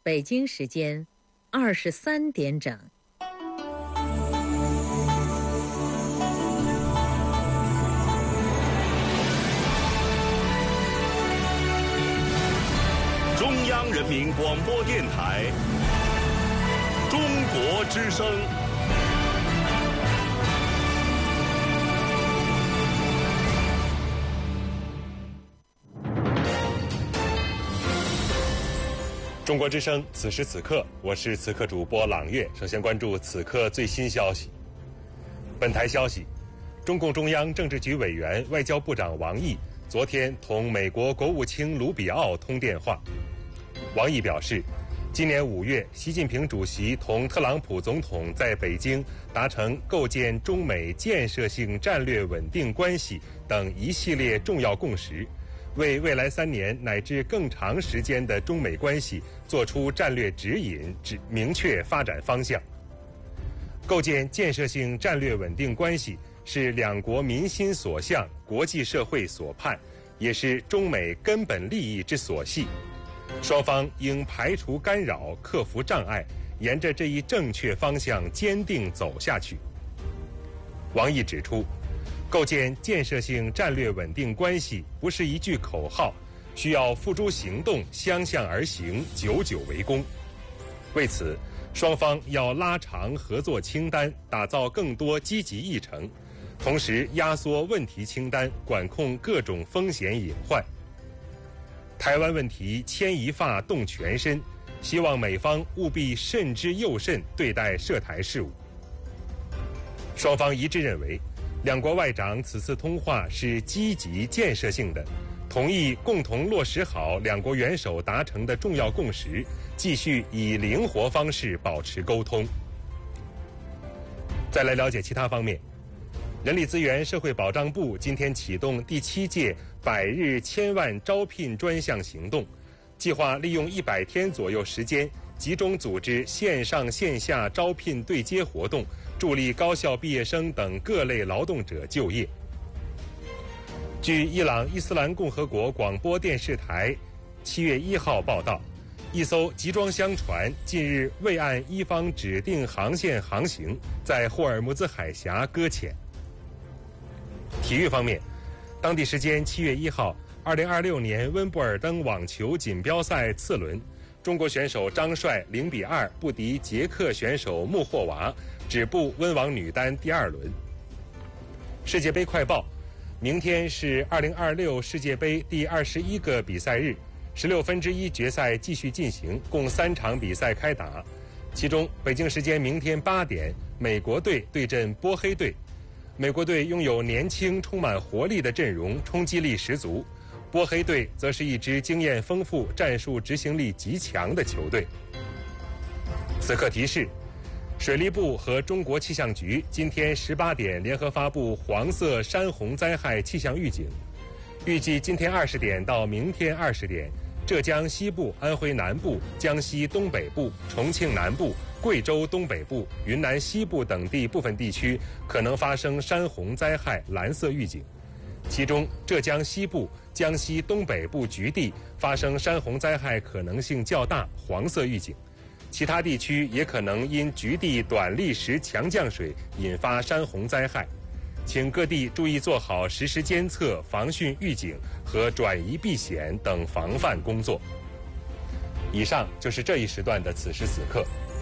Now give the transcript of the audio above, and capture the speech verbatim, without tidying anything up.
北京时间二十三点整。 中央人民广播电台中国之声。中国之声，此时此刻，我是此刻主播朗月。首先关注此刻最新消息。本台消息，中共中央政治局委员、外交部长王毅昨天同美国国务卿卢比奥通电话。王毅表示，今年五月，习近平主席同特朗普总统在北京达成构建中美建设性战略稳定关系等一系列重要共识，为未来三年乃至更长时间的中美关系作出战略指引，指明确发展方向。构建建设性战略稳定关系是两国民心所向、国际社会所盼，也是中美根本利益之所系。双方应排除干扰，克服障碍，沿着这一正确方向坚定走下去。王毅指出，构建建设性战略稳定关系不是一句口号，需要付诸行动，相向而行，久久为功。为此，双方要拉长合作清单，打造更多积极议程，同时压缩问题清单，管控各种风险隐患。台湾问题牵一发动全身，希望美方务必慎之又慎对待涉台事务。双方一致认为，两国外长此次通话是积极建设性的，同意共同落实好两国元首达成的重要共识，继续以灵活方式保持沟通。再来了解其他方面，人力资源社会保障部今天启动第七届百日千万招聘专项行动，计划利用一百天左右时间，集中组织线上线下招聘对接活动，助力高校毕业生等各类劳动者就业。据伊朗伊斯兰共和国广播电视台七月一号报道，一艘集装箱船近日未按伊方指定航线航行，在霍尔木兹海峡搁浅。体育方面，当地时间七月一号，二零二六年温布尔登网球锦标赛次轮，中国选手张帅零比二不敌捷克选手穆霍娃，止步温网女单第二轮。世界杯快报，明天是二零二六世界杯第二十一个比赛日，十六分之一决赛继续进行，共三场比赛开打。其中，北京时间明天八点，美国队对阵波黑队。美国队拥有年轻、充满活力的阵容，冲击力十足；波黑队则是一支经验丰富、战术执行力极强的球队。此刻提示：水利部和中国气象局今天十八点联合发布黄色山洪灾害气象预警，预计今天二十点到明天二十点，浙江西部、安徽南部、江西东北部、重庆南部、贵州东北部、云南西部等地部分地区可能发生山洪灾害蓝色预警，其中浙江西部、江西东北部局地发生山洪灾害可能性较大，黄色预警。其他地区也可能因局地短砾石强降水引发山洪灾害，请各地注意做好实时监测、防汛预警和转移避险等防范工作。以上就是这一时段的此时此刻，